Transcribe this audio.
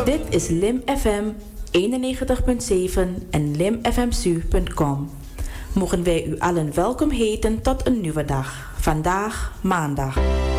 Dit is Lim FM 91.7 en limfmsu.com. Mogen wij u allen welkom heten tot een nieuwe dag. Vandaag maandag.